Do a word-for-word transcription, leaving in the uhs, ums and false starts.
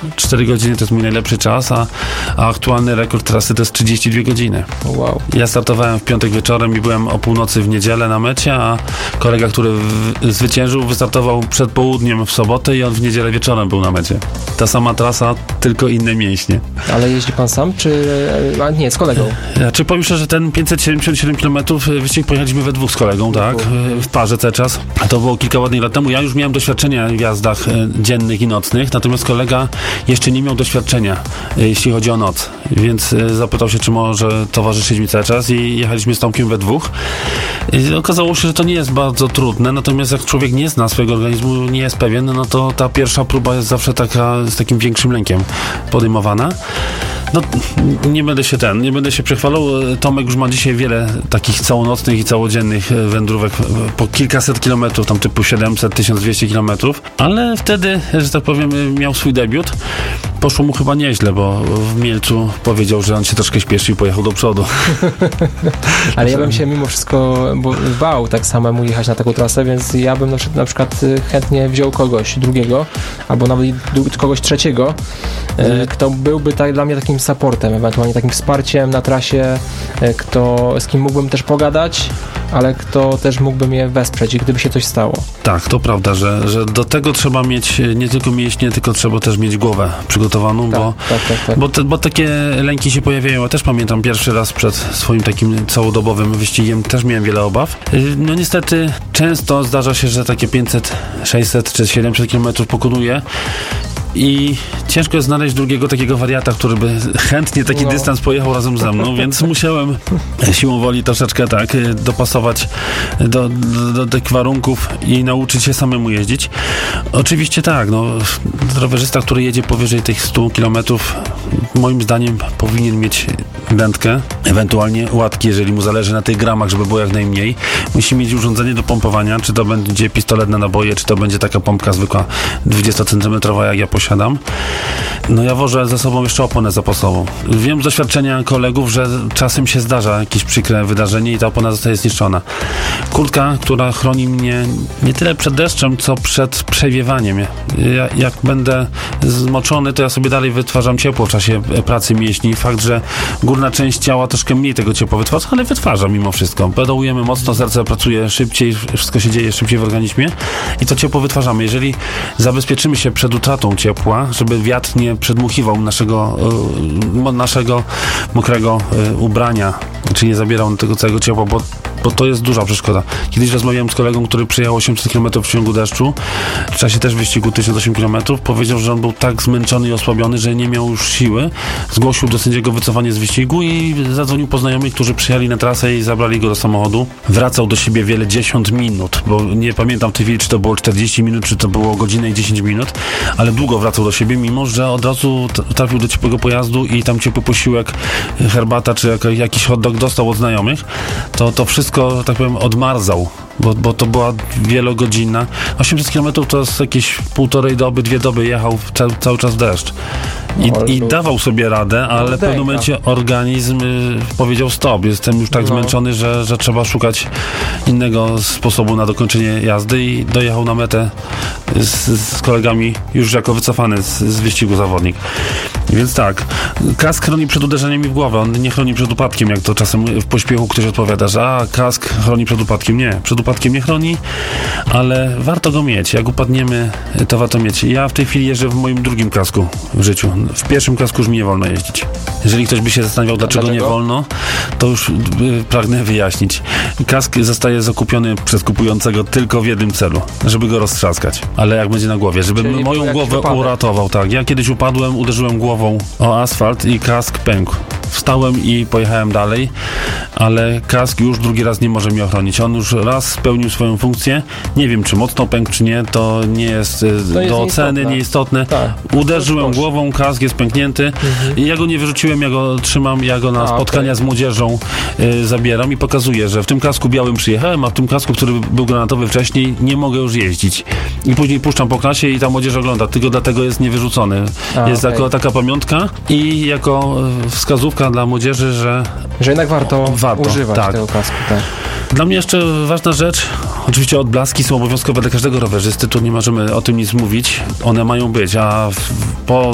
cztery godziny to jest mój najlepszy czas, a, a aktualny rekord trasy to jest trzydzieści dwie godziny. Wow. Ja startowałem w piątek wieczorem i byłem o północy w niedzielę na mecie, a kolega, który w, zwyciężył, wystartował przed południem w sobotę i on w niedzielę wieczorem był na mecie. Ta sama trasa, tylko inne mięśnie. Ale jeździ pan sam, czy... A nie, z kolegą? Czy powiem szczerze, że ten pięćset siedemdziesiąt siedem kilometrów wyścig pojechaliśmy we dwóch z kolegą, tak? W parze cały czas. To było kilka ładnych lat temu. Ja już miałem doświadczenia w jazdach dziennych i nocnych, natomiast kolega jeszcze nie miał doświadczenia, jeśli chodzi o noc. Więc zapytał się, czy może towarzyszyć mi cały czas i jechaliśmy z Tomkiem we dwóch. I okazało się, że to nie jest bardzo trudne, natomiast jak człowiek nie zna swojego organizmu, nie jest pewien, no to ta pierwsza próba jest zawsze taka z takim większym lękiem podejmowana. No, nie będę się ten, nie będę się przechwalał. Tomek już ma dzisiaj wiele takich całonocnych i całodziennych wędrówek po kilkaset kilometrów, tam typu siedemset, tysiąc dwieście kilometrów, ale wtedy, że tak powiem, miał swój debiut. Poszło mu chyba nieźle, bo w Mielcu powiedział, że on się troszkę śpieszy i pojechał do przodu. Ale ja bym się mimo wszystko bał tak samemu jechać na taką trasę, więc ja bym na przykład, na przykład chętnie wziął kogoś drugiego, albo nawet kogoś trzeciego, hmm. kto byłby tak, dla mnie takim supportem, ewentualnie takim wsparciem na trasie, kto, z kim mógłbym też pogadać, ale kto też mógłby mnie wesprzeć, gdyby się coś stało. Tak, to prawda, że, że do tego trzeba mieć nie tylko mięśnie, tylko trzeba też mieć głowę przygotowaną, tak, bo, tak, tak, tak. Bo, te, bo takie lęki się pojawiają. Ja też pamiętam pierwszy raz przed swoim takim całodobowym wyścigiem, też miałem wiele obaw. No niestety często zdarza się, że takie pięćset, sześćset czy siedemset kilometrów pokonuje i ciężko jest znaleźć drugiego takiego wariata, który by chętnie taki no. dystans pojechał razem ze mną, więc musiałem siłą woli troszeczkę tak dopasować do, do, do tych warunków i nauczyć się samemu jeździć. Oczywiście tak, no rowerzysta, który jedzie powyżej tych stu kilometrów, moim zdaniem powinien mieć wędkę, ewentualnie łatki, jeżeli mu zależy na tych gramach, żeby było jak najmniej. Musi mieć urządzenie do pompowania, czy to będzie pistolet na naboje, czy to będzie taka pompka zwykła dwudziestocentymetrowa, jak ja posiadam. No ja wożę ze sobą jeszcze oponę zapasową. Wiem z doświadczenia kolegów, że czasem się zdarza jakieś przykre wydarzenie i ta opona zostaje zniszczona. Kurtka, która chroni mnie nie tyle przed deszczem, co przed przewiewaniem. Ja, jak będę zmoczony, to ja sobie dalej wytwarzam ciepło w czasie pracy mięśni. Fakt, że górna część ciała troszkę mniej tego ciepła wytwarza, ale wytwarza mimo wszystko. Pedałujemy mocno, serce pracuje szybciej, wszystko się dzieje szybciej w organizmie i to ciepło wytwarzamy. Jeżeli zabezpieczymy się przed utratą ciepła, żeby wiatr nie przedmuchiwał naszego, y, naszego mokrego y, ubrania, czy nie zabierał tego całego ciepła, bo, bo to jest duża przeszkoda. Kiedyś rozmawiałem z kolegą, który przyjechał osiemset kilometrów w ciągu deszczu, w czasie też wyścigu tysiąc osiem kilometrów, powiedział, że on był tak zmęczony i osłabiony, że nie miał już siły. Zgłosił do sędziego wycofanie z wyścigu i zadzwonił po znajomych, którzy przyjechali na trasę i zabrali go do samochodu. Wracał do siebie wiele dziesiąt minut, bo nie pamiętam w tej chwili, czy to było czterdzieści minut, czy to było godzinę i dziesięć minut, ale długo wracał do siebie, mimo że od razu trafił do ciepłego pojazdu i tam ciepły posiłek, herbata, czy jakiś hot dog dostał od znajomych, to, to wszystko, tak powiem, odmarzał, bo, bo to była wielogodzinna. osiemset kilometrów to jest jakieś półtorej doby, dwie doby jechał ca- cały czas w deszcz. I, no, i dawał sobie radę, ale w pewnym momencie organizm y, powiedział stop, jestem już tak no. zmęczony, że, że trzeba szukać innego sposobu na dokończenie jazdy i dojechał na metę z, z kolegami już jako wycofany z, z wyścigu zawodnik. Więc tak, kask chroni przed uderzeniem w głowę, on nie chroni przed upadkiem, jak to czasem w pośpiechu ktoś odpowiada, że a, kask chroni przed upadkiem. Nie, przed upadkiem nie chroni, ale warto go mieć. Jak upadniemy, to warto mieć. Ja w tej chwili jeżdżę w moim drugim kasku w życiu. W pierwszym kasku już mi nie wolno jeździć. Jeżeli ktoś by się zastanawiał, dlaczego, dlaczego? nie wolno, to już pragnę wyjaśnić. Kask zostaje zakupiony przez kupującego tylko w jednym celu, żeby go roztrzaskać. Ale jak będzie na głowie, żeby Czyli moją głowę wypadek. uratował. Tak. Ja kiedyś upadłem, uderzyłem głową o asfalt i kask pękł. Wstałem i pojechałem dalej, ale kask już drugi raz nie może mnie ochronić. On już raz spełnił swoją funkcję. Nie wiem, czy mocno pękł, czy nie. To nie jest to do jest oceny, nieistotne. Tak. Uderzyłem głową, kask jest pęknięty. Mhm. I ja go nie wyrzuciłem, ja go trzymam, ja go na a, spotkania okay. z młodzieżą y, zabieram i pokazuję, że w tym kasku białym przyjechałem, a w tym kasku, który był granatowy wcześniej, nie mogę już jeździć. I później puszczam po klasie i ta młodzież ogląda. Tylko dlatego jest niewyrzucony. A, jest okay. jako taka pamiątka i jako wskazówka dla młodzieży, że że jednak warto, warto używać tak. tego kasku. Tak. Dla mnie jeszcze ważna rzecz, oczywiście odblaski są obowiązkowe dla każdego rowerzysty, tu nie możemy o tym nic mówić, one mają być, a w, po